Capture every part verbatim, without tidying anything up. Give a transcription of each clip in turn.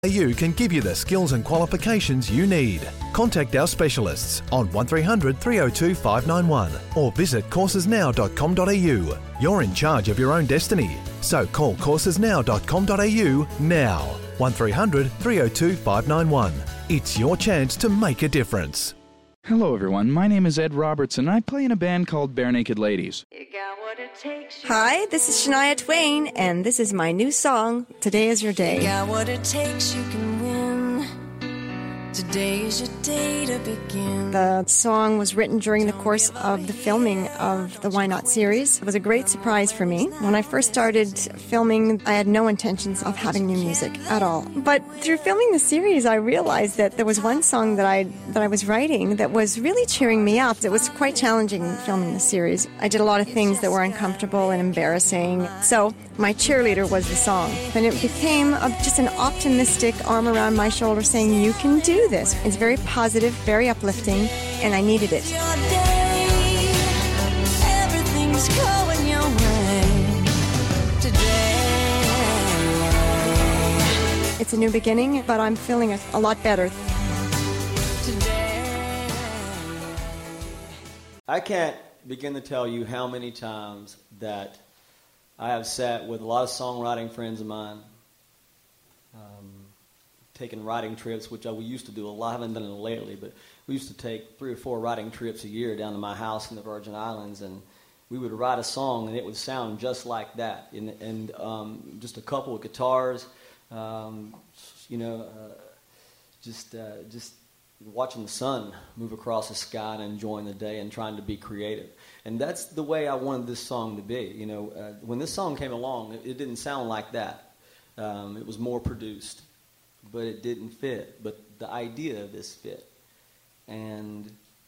You can give you the skills and qualifications you need. Contact our specialists on one three hundred three oh two five nine one or visit courses now dot com dot a u. You're in charge of your own destiny, so call courses now dot com dot a u now. one three hundred three oh two five nine one. It's your chance to make a difference. Hello everyone, my name is Ed Robertson and I play in a band called Bare Naked Ladies. Hi, this is Shania Twain, and this is my new song, Today Is Your Day. You got what it takes, you can win. Today is your day to begin. The song was written during the course of the filming of the Why Not series. It was a great surprise for me. When I first started filming, I had no intentions of having new music at all. But through filming the series, I realized that there was one song that I that I was writing that was really cheering me up. It was quite challenging filming the series. I did a lot of things that were uncomfortable and embarrassing. So my cheerleader was the song. And it became a, just an optimistic arm around my shoulder saying, you can do this. It's very positive, very uplifting, and I needed it. Everything's going your way today. It's a new beginning, but I'm feeling a, a lot better. Today. I can't begin to tell you how many times that I have sat with a lot of songwriting friends of mine, um, taking writing trips, which I, we used to do a lot. I haven't done it lately, but we used to take three or four writing trips a year down to my house in the Virgin Islands, and we would write a song, and it would sound just like that, and, and um, just a couple of guitars, um, you know, uh, just uh, just watching the sun move across the sky and enjoying the day and trying to be creative. And that's the way I wanted this song to be. You know, uh, when this song came along, it, it didn't sound like that. Um, it was more produced, but it didn't fit. But the idea of this fit. And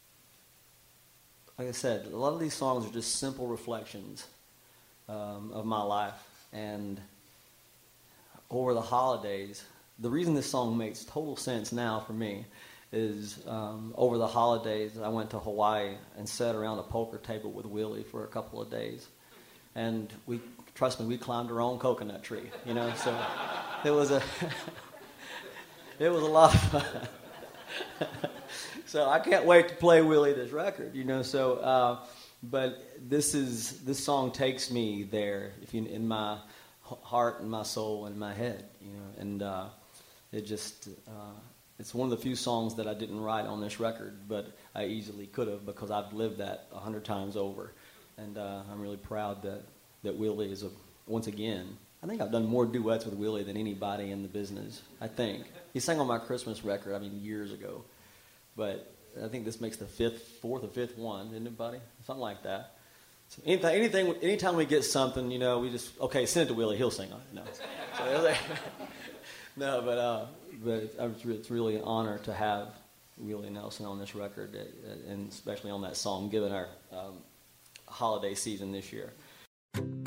like I said, a lot of these songs are just simple reflections um, of my life. And over the holidays, the reason this song makes total sense now for me is um, over the holidays, I went to Hawaii and sat around a poker table with Willie for a couple of days. And we, trust me, we climbed our own coconut tree, you know, so it was a, it was a lot of fun. So I can't wait to play Willie this record, you know, so, uh, but this is, this song takes me there, if you, in my heart and my soul and my head, you know, and uh, it just, uh, it's one of the few songs that I didn't write on this record, but I easily could have because I've lived that a hundred times over. And uh, I'm really proud that, that Willie is, a, once again, I think I've done more duets with Willie than anybody in the business, I think. He sang on my Christmas record, I mean, years ago. But I think this makes the fifth, fourth or fifth one, isn't it, buddy? Something like that. So anything, anything, anytime we get something, you know, we just, okay, send it to Willie, he'll sing on it. No, so, no but... Uh, But it's really an honor to have Willie Nelson on this record, and especially on that song, given our um, holiday season this year.